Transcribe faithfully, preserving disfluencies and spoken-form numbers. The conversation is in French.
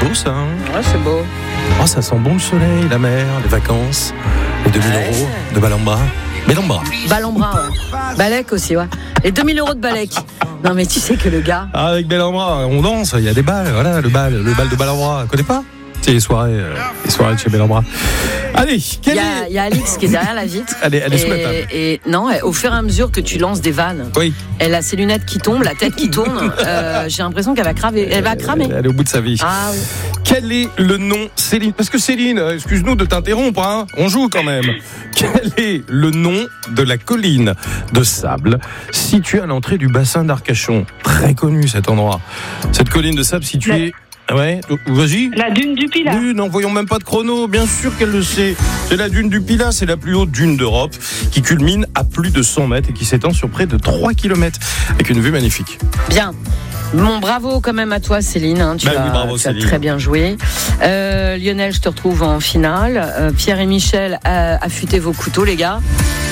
beau ça. Hein. Ouais, c'est beau. Oh, ça sent bon le soleil, la mer, les vacances, les deux mille ouais. euros de Ballambra. Ballambra. Ballambra, ouais. Balek aussi, ouais. Et deux mille euros de Balek. Non, mais tu sais que le gars. Ah, avec Ballambra, on danse, il y a des balles, voilà, le bal, le bal de Ballambra. Tu connais pas ? C'est les soirées, euh, les soirées de chez Ballambra. Allez, quel Il y, est... a, il y a Alix qui est derrière la vitre. Allez, elle est sous la et, table. et non, au fur et à mesure que tu lances des vannes, Oui. elle a ses lunettes qui tombent, la tête qui tourne. Euh, j'ai l'impression qu'elle va craver. Elle va cramer. Elle, elle est au bout de sa vie. Ah oui. Quel est le nom, Céline ? Parce que Céline, excuse-nous de t'interrompre, hein, on joue quand même. Quel est le nom de la colline de sable située à l'entrée du bassin d'Arcachon ? Très connu cet endroit. Cette colline de sable située... Ouais, vas-y. La dune du Pilat. Oui, n'envoyons même pas de chrono, bien sûr qu'elle le sait. C'est la dune du Pilat, c'est la plus haute dune d'Europe qui culmine à plus de cent mètres et qui s'étend sur près de trois kilomètres avec une vue magnifique. Bien. Bon, bravo quand même à toi Céline, hein, tu, bah, as, oui, bravo, tu as Céline. très bien joué. Euh, Lionel, je te retrouve en finale. Euh, Pierre et Michel, euh, affûtez vos couteaux les gars.